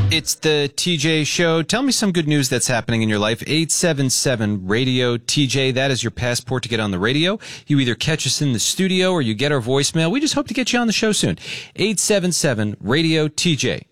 It's the TJ Show. Tell me some good news that's happening in your life. 877-RADIO-TJ. That is your passport to get on the radio. You either catch us in the studio or you get our voicemail. We just hope to get you on the show soon. 877-RADIO-TJ.